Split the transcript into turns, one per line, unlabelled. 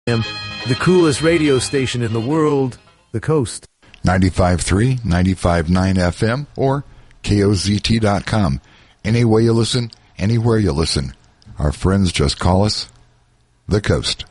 The coolest radio station in the world, The Coast.
95.3, 95.9 FM, or KOZT.com. Any way you listen, anywhere you listen. Our friends just call us The Coast.